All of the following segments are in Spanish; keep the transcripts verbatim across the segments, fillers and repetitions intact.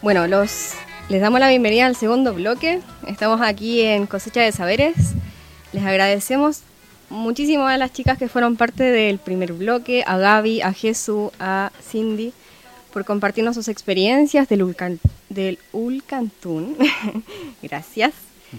Bueno, los, les damos la bienvenida al segundo bloque. Estamos aquí en Cosecha de Saberes. Les agradecemos muchísimo a las chicas que fueron parte del primer bloque, a Gaby, a Jesús, a Cindy, por compartirnos sus experiencias del, Ulcan, del Ulcantún. Gracias.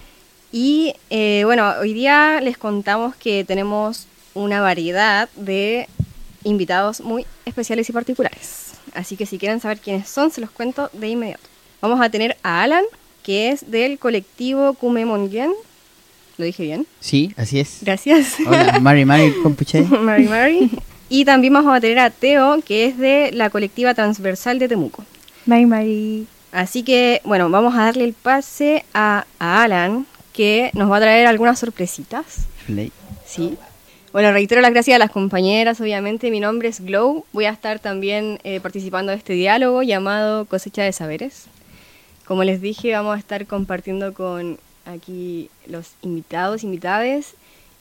Y eh, bueno, hoy día les contamos que tenemos una variedad de invitados muy especiales y particulares. Así que si quieren saber quiénes son, se los cuento de inmediato. Vamos a tener a Alan, que es del colectivo Kumemonyen. ¿Lo dije bien? Sí, así es. Gracias. Hola, Mari Mari Compuche. Mari Mari. Y también vamos a tener a Teo, que es de la colectiva transversal de Temuco. Mari Mari. Así que, bueno, vamos a darle el pase a, a Alan, que nos va a traer algunas sorpresitas. Play. Sí. Bueno, reitero las gracias a las compañeras, obviamente. Mi nombre es Glow. Voy a estar también eh, participando de este diálogo llamado Cosecha de Saberes. Como les dije, vamos a estar compartiendo con aquí los invitados, invitades.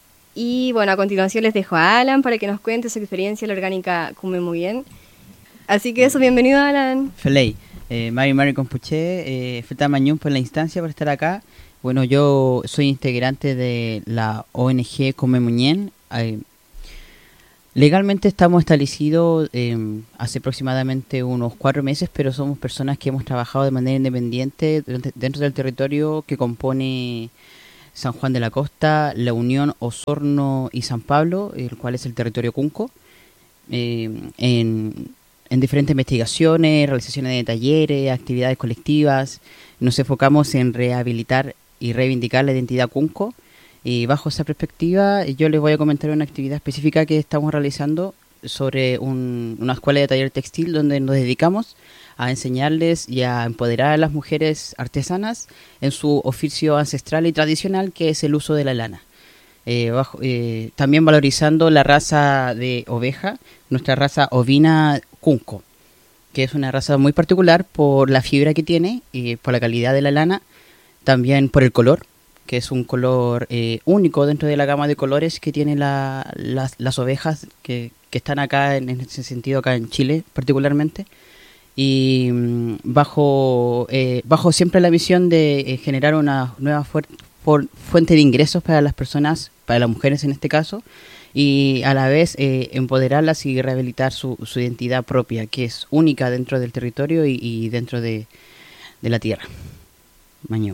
Y bueno, a continuación les dejo a Alan para que nos cuente su experiencia en la orgánica Kumemonyen. Así que eso, bienvenido Alan. Feley, eh, Mari Mari Compuche, eh, Feta Mañón por la instancia, por estar acá. Bueno, yo soy integrante de la O N G Kumemonyen. Eh, legalmente estamos establecidos eh, hace aproximadamente unos cuatro meses, pero somos personas que hemos trabajado de manera independiente dentro del territorio que compone San Juan de la Costa, La Unión, Osorno y San Pablo, el cual es el territorio Cunco, eh, en, en diferentes investigaciones, realizaciones de talleres, actividades colectivas. Nos enfocamos en rehabilitar y reivindicar la identidad Cunco. Y bajo esa perspectiva yo les voy a comentar una actividad específica que estamos realizando sobre un, una escuela de taller textil donde nos dedicamos a enseñarles y a empoderar a las mujeres artesanas en su oficio ancestral y tradicional, que es el uso de la lana. Eh, bajo, eh, también valorizando la raza de oveja, nuestra raza ovina Cunco, que es una raza muy particular por la fibra que tiene y por la calidad de la lana, también por el color, que es un color eh, único dentro de la gama de colores que tienen la, las, las ovejas que, que están acá, en, en ese sentido, acá en Chile particularmente. Y mmm, bajo, eh, bajo siempre la misión de eh, generar una nueva fu- fu- fuente de ingresos para las personas, para las mujeres en este caso, y a la vez eh, empoderarlas y rehabilitar su, su identidad propia, que es única dentro del territorio y, y dentro de, de la tierra. Mañón.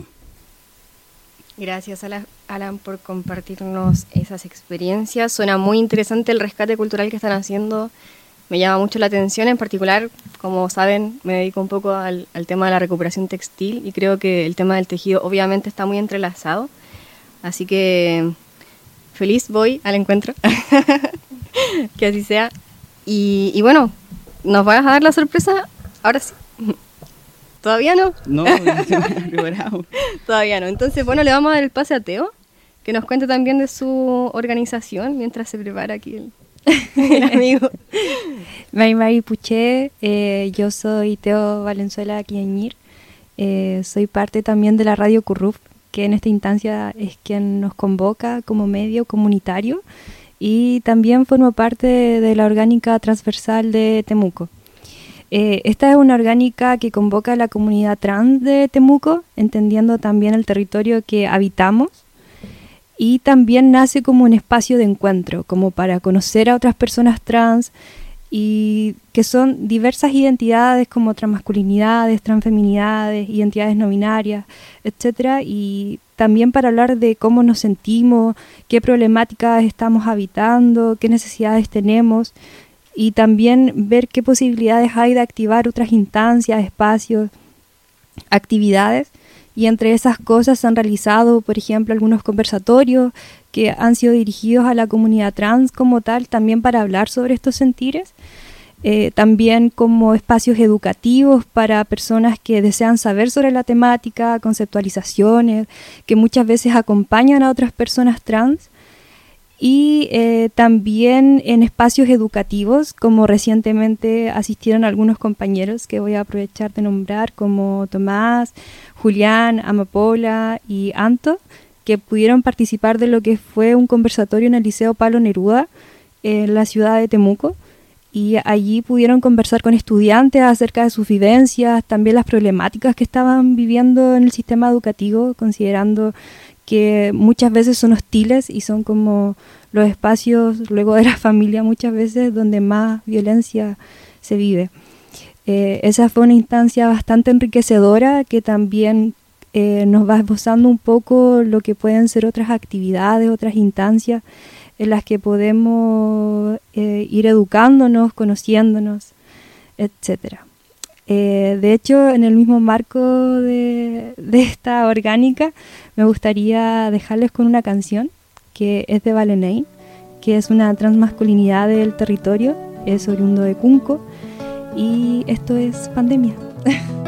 Gracias, Alan, por compartirnos esas experiencias. Suena muy interesante el rescate cultural que están haciendo. Me llama mucho la atención. En particular, como saben, me dedico un poco al, al tema de la recuperación textil y creo que el tema del tejido obviamente está muy entrelazado. Así que feliz voy al encuentro. Que así sea. Y, y bueno, ¿nos vas a dar la sorpresa? Ahora sí. ¿Todavía no? No, no se me ha preparado. Todavía no. Entonces, bueno, le vamos a dar el pase a Teo, que nos cuente también de su organización mientras se prepara aquí el, el amigo. Mari Mari Puché, eh, yo soy Teo Valenzuela Quiñir, eh, soy parte también de la Radio Curruf, que en esta instancia es quien nos convoca como medio comunitario, y también formo parte de la orgánica transversal de Temuco. Eh, esta es una orgánica que convoca a la comunidad trans de Temuco, entendiendo también el territorio que habitamos, y también nace como un espacio de encuentro, como para conocer a otras personas trans, y que son diversas identidades como transmasculinidades, transfeminidades, identidades no binarias, etcétera, y también para hablar de cómo nos sentimos, qué problemáticas estamos habitando, qué necesidades tenemos, y también ver qué posibilidades hay de activar otras instancias, espacios, actividades. Y entre esas cosas se han realizado, por ejemplo, algunos conversatorios que han sido dirigidos a la comunidad trans como tal, también para hablar sobre estos sentires. Eh, también como espacios educativos para personas que desean saber sobre la temática, conceptualizaciones, que muchas veces acompañan a otras personas trans. Y eh, también en espacios educativos, como recientemente asistieron algunos compañeros que voy a aprovechar de nombrar, como Tomás, Julián, Amapola y Anto, que pudieron participar de lo que fue un conversatorio en el Liceo Pablo Neruda, en la ciudad de Temuco, y allí pudieron conversar con estudiantes acerca de sus vivencias, también las problemáticas que estaban viviendo en el sistema educativo, considerando que muchas veces son hostiles y son como los espacios luego de la familia muchas veces donde más violencia se vive. Eh, esa fue una instancia bastante enriquecedora que también eh, nos va esbozando un poco lo que pueden ser otras actividades, otras instancias en las que podemos eh, ir educándonos, conociéndonos, etcétera. Eh, de hecho, en el mismo marco de, de esta orgánica, me gustaría dejarles con una canción que es de Valenein, que es una transmasculinidad del territorio, es oriundo de Cunco, y esto es Pandemia.